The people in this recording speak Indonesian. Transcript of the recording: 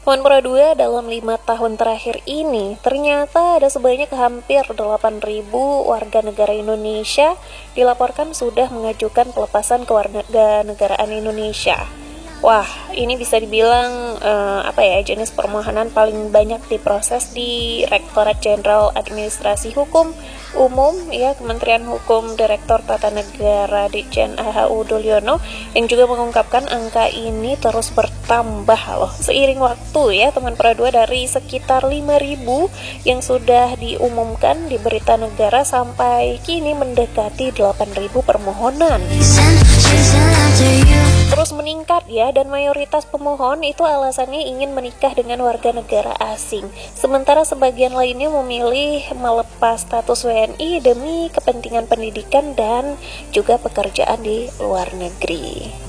Kemenpora 2 dalam 5 tahun terakhir ini ternyata ada sebanyak hampir 8.000 warga negara Indonesia dilaporkan sudah mengajukan pelepasan kewarganegaraan Indonesia. Wah, ini bisa dibilang jenis permohonan paling banyak diproses di Rektorat Jenderal Administrasi Hukum Umum Kementerian Hukum Direktur Tata Negara Ditjen AHU Dulyono yang juga mengungkapkan angka ini terus bertambah loh seiring waktu Kemenpora 2 dari sekitar 5.000 yang sudah diumumkan di berita negara sampai kini mendekati 8.000 permohonan. Terus meningkat dan mayoritas pemohon itu alasannya ingin menikah dengan warga negara asing. Sementara sebagian lainnya memilih melepas status WNI demi kepentingan pendidikan dan juga pekerjaan di luar negeri.